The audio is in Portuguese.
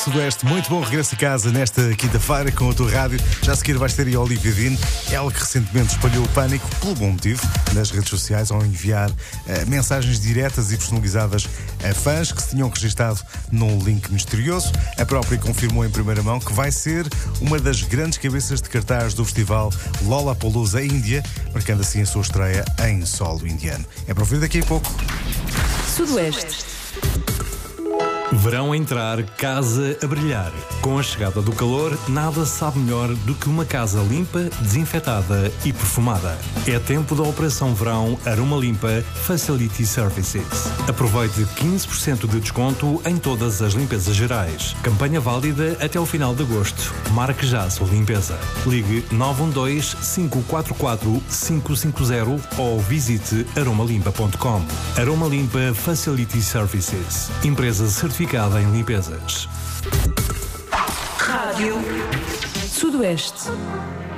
Sudoeste. Muito bom regresso a casa nesta quinta-feira com a tua rádio. Já a seguir vais ter aí a Olivia Dean, ela que recentemente espalhou o pânico, pelo bom motivo, nas redes sociais ao enviar mensagens diretas e personalizadas a fãs que se tinham registado num link misterioso. A própria confirmou em primeira mão que vai ser uma das grandes cabeças de cartaz do festival Lollapalooza Índia, marcando assim a sua estreia em solo indiano. É para ouvir daqui a pouco. Sudoeste. Verão a entrar, casa a brilhar. Com a chegada do calor, nada sabe melhor do que uma casa limpa, desinfetada e perfumada. É tempo da Operação Verão Aroma Limpa Facility Services. Aproveite 15% de desconto em todas as limpezas gerais. Campanha válida até o final de agosto. Marque já a sua limpeza. Ligue 912-544-550 ou visite aromalimpa.com. Aroma Limpa Facility Services. Empresa certificada em limpezas. Rádio Sudoeste.